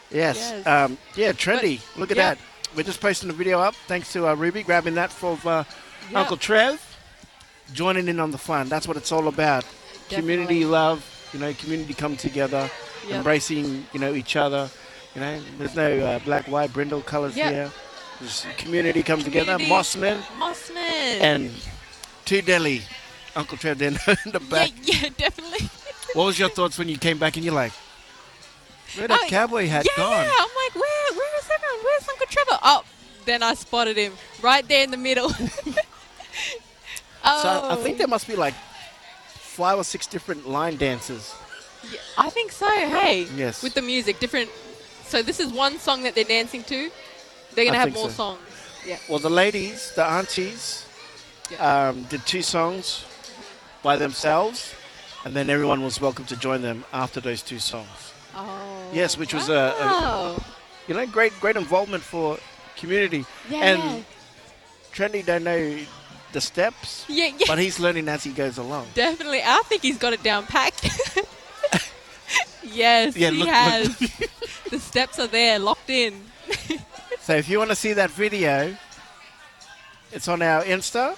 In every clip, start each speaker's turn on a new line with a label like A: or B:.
A: Yes.
B: Yes.
A: Yeah, trendy. Look at
B: Yep.
A: that. We're just posting the video up. Thanks to Ruby grabbing that for
B: Yep.
A: Uncle Trev. Joining in on the fun. That's what it's all about. Community
B: Definitely.
A: love, community come together,
B: Yep.
A: embracing, each other. There's no black, white, brindle colors
B: Yep.
A: here. Just community come together.
B: Community.
A: Mossman
B: Mossman.
A: and Two Delhi. Uncle Trev then in the
B: yeah,
A: back.
B: yeah, definitely.
A: What was your thoughts when you came back and you're like, where that
B: Oh,
A: cowboy hat
B: yeah,
A: gone?
B: I'm like, where is everyone? Where's Uncle Trevor? Oh, then I spotted him right there in the middle. Oh,
A: So I think there must be like 5 or 6 different line dances.
B: yeah, I think so. Hey,
A: Yes.
B: with the music, different. So this is one song that they're dancing to. They're gonna
A: I
B: have
A: think
B: more
A: so.
B: songs. Yeah.
A: Well, the ladies, the aunties,
B: Yeah.
A: did 2 songs by themselves, and then everyone was welcome to join them after those 2 songs.
B: Oh.
A: Yes, which was
B: wow.
A: great involvement for community.
B: Yeah,
A: and
B: yeah.
A: Trendy don't know the steps,
B: Yeah, yeah.
A: but he's learning as he goes along.
B: Definitely. I think he's got it down packed. Yes,
A: Yeah,
B: he
A: look-
B: has. The steps are there, locked in.
A: So if you want to see that video, it's on our Insta,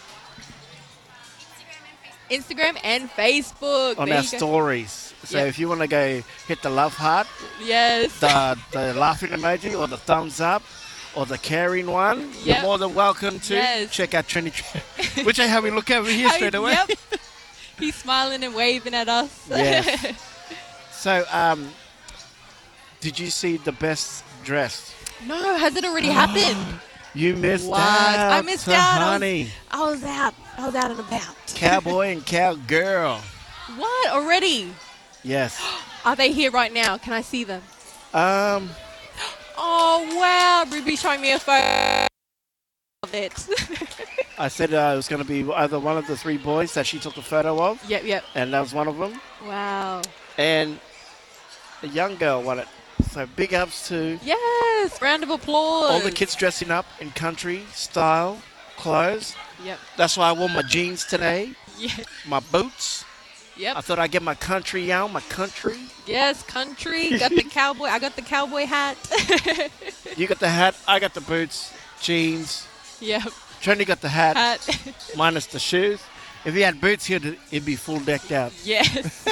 B: Instagram and Facebook.
A: on
B: There
A: our
B: you go.
A: stories. So
B: Yeah.
A: if you want to go hit the love heart,
B: Yes.
A: the laughing emoji, or the thumbs up, or the caring one, you're
B: Yep.
A: more than welcome to
B: Yes.
A: check out Trendy. Which I have we look over here straight away.
B: Yep. He's smiling and waving at us.
A: Yes. So, did you see the best dressed?
B: No, has it already happened?
A: You missed
B: What?
A: out.
B: I missed
A: to
B: out.
A: honey.
B: I was out. I was out and about.
A: Cowboy and cowgirl.
B: What? Already?
A: Yes.
B: Are they here right now? Can I see them?
A: Um.
B: Oh, wow. Ruby's showing me a photo of it.
A: I said it was going to be either one of the 3 boys that she took a photo of,
B: Yep, yep.
A: and that was one of them.
B: Wow.
A: And a young girl won it. So big ups to
B: Yes. Round of applause.
A: all the kids dressing up in country style clothes.
B: Yep.
A: That's why I wore my jeans today,
B: Yeah.
A: my boots.
B: Yep.
A: I thought I'd get my country on, my country.
B: Yes, country. Got the cowboy. I got the cowboy hat.
A: You got the hat, I got the boots, jeans.
B: Yep.
A: Trendy got the hat,
B: Hat.
A: minus the shoes. If he had boots here, it'd be full decked out.
B: Yes.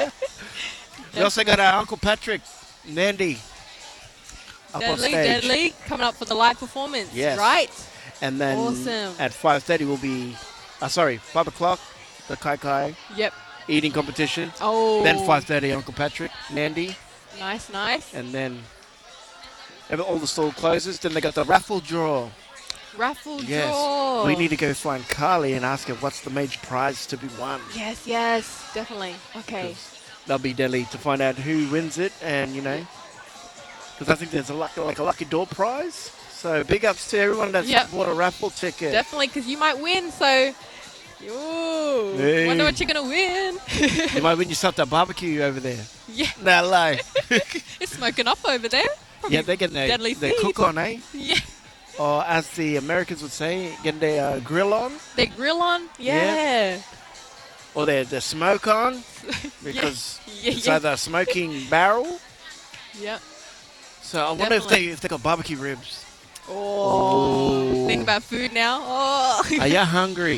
A: We also got our Uncle Patrick, Nandy, up on
B: Deadly,
A: stage.
B: deadly. Coming up for the live performance.
A: Yes.
B: Right?
A: And then
B: Awesome.
A: at 5:30 will be, 5 o'clock, the Kai Kai
B: Yep.
A: eating competition.
B: Oh.
A: Then 5:30, Uncle Patrick, Nandy.
B: Nice, nice.
A: And then all the stall closes. Then they got the raffle draw.
B: Raffle
A: Yes.
B: draw.
A: We need to go find Carly and ask her what's the major prize to be won.
B: Yes, yes. Definitely. Okay.
A: That'll be deadly to find out who wins it, and because I think there's a lucky door prize. So big ups to everyone that's
B: Yep.
A: bought a raffle ticket.
B: Definitely, because you might win, so... Ooh.
A: Hey.
B: Wonder what you're going to win.
A: You might win yourself that barbecue over there.
B: Yeah.
A: No lie.
B: It's smoking up over there. Probably
A: Yeah, they're getting
B: deadly
A: their
B: feed.
A: cook on, eh?
B: Yeah.
A: Or as the Americans would say, getting their grill on,
B: They grill on? Yeah.
A: or their smoke on, because
B: Yeah,
A: it's
B: yeah.
A: either a smoking barrel.
B: Yep.
A: So I wonder
B: Definitely.
A: if they got barbecue ribs.
B: Oh. Think about food now. Oh.
A: Are you hungry?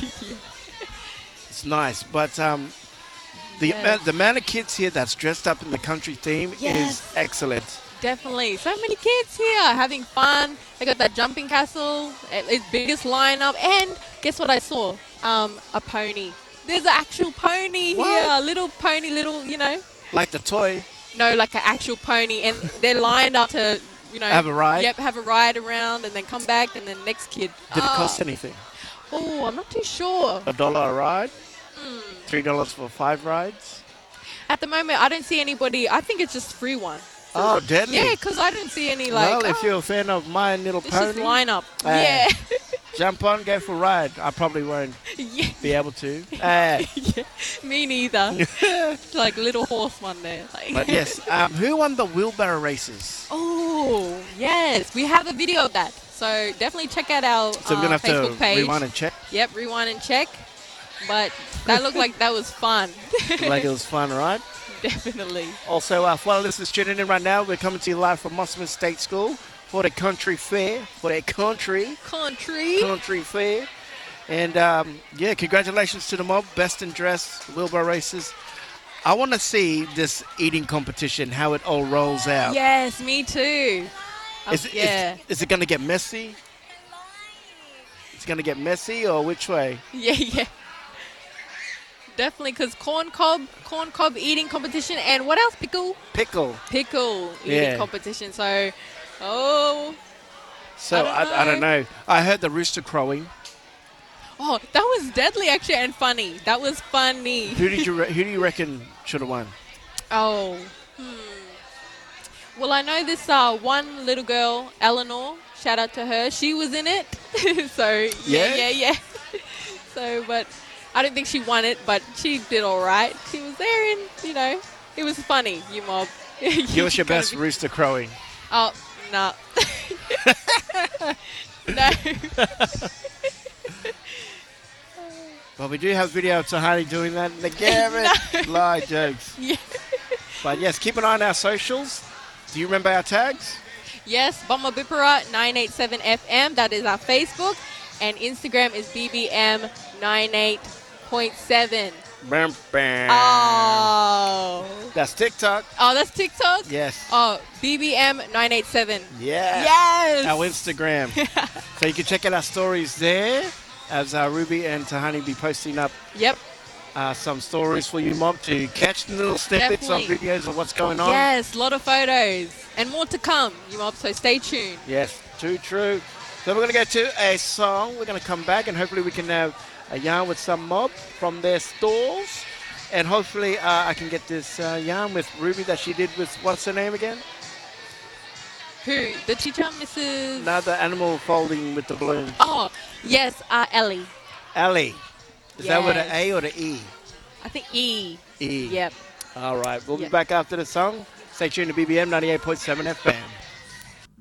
A: It's nice, but
B: Yes.
A: the amount of kids here that's dressed up in the country theme
B: Yes.
A: is excellent.
B: Definitely. So many kids here having fun. They got that jumping castle. Its biggest lineup. And guess what I saw? A pony. There's an actual pony
A: What?
B: here. A little pony,
A: Like the toy.
B: No, like an actual pony. And they're lined up to,
A: Have a ride?
B: Yep, have a ride around and then come back and then next kid.
A: Did it cost anything?
B: Oh, I'm not too sure.
A: $1 a ride?
B: Hmm.
A: $3 for 5 rides?
B: At the moment, I don't see anybody. I think it's just free one.
A: Oh, deadly.
B: Yeah, because I don't see any like.
A: Well, if you're a fan of My Little
B: this is
A: Pony,
B: lineup.
A: Uh,
B: Yeah.
A: jump on, go for a ride. I probably won't
B: Yeah.
A: be able to.
B: Yeah. Me neither. Like little horse one there. Like.
A: But yes, who won the wheelbarrow races?
B: Oh yes, we have a video of that. So definitely check out our
A: So we're going to have
B: Facebook
A: to
B: page.
A: rewind and check.
B: Yep, rewind and check. But that looked like that was fun.
A: Like it was fun, right?
B: Definitely.
A: Also, for our listeners tuning in right now, we're coming to you live from Mosman State School for the country fair, country fair. And yeah, congratulations to the mob, best in dress, wheelbarrow races. I want to see this eating competition, how it all rolls out.
B: Yes, me too. Yeah.
A: Is it going to get messy? It's going to get messy, or which way?
B: Yeah. Definitely, because corn cob eating competition, and what else? Pickle eating
A: Yeah.
B: competition. So,
A: I don't know. I heard the rooster crowing.
B: oh, that was deadly actually, and funny. That was funny.
A: Who do you reckon should have won?
B: Oh, well, I know this one little girl, Eleanor. Shout out to her. She was in it. So yeah. So, but I don't think she won it, but she did all right. She was there, and it was funny. You mob.
A: Give us your best rooster crowing.
B: Oh no. No.
A: Well, we do have video of Tahani doing that. The lie jokes.
B: Yeah.
A: But yes, keep an eye on our socials. Do you remember our tags?
B: Yes, Bomba Bipara 987 FM. That is our Facebook, and Instagram is BBM 98.7.
A: Bam, bam.
B: Oh.
A: That's TikTok.
B: Oh, that's TikTok?
A: Yes.
B: Oh, BBM 987.
A: Yeah.
B: Yes.
A: Our Instagram. So you can check out our stories there as Ruby and Tahani be posting up
B: Yep.
A: some stories for you, Mob, to catch the little snippets
B: Definitely.
A: of videos of what's going on.
B: Yes, a lot of photos. And more to come, you mob, so stay tuned.
A: Yes, too true. So we're going to go to a song. We're going to come back and hopefully we can have a yarn with some Mob from their stalls. And hopefully I can get this yarn with Ruby that she did with, what's her name again?
B: Who? The teacher, Mrs.
A: No, the animal folding with the balloons.
B: Oh, yes, Ellie.
A: Ellie. Is that with an
B: Yes.
A: A or the E?
B: I think E.
A: E.
B: Yep.
A: All right. We'll be
B: Yep.
A: back after the song. Stay tuned to BBM 98.7 FM.